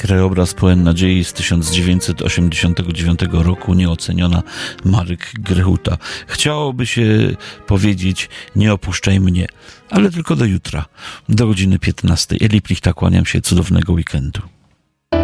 krajobraz pełen nadziei z 1989 roku, nieoceniona, Marek Grechuta. Chciałoby się powiedzieć, nie opuszczaj mnie, ale tylko do jutra, do godziny 15. Eli Plichta, kłaniam się, cudownego weekendu.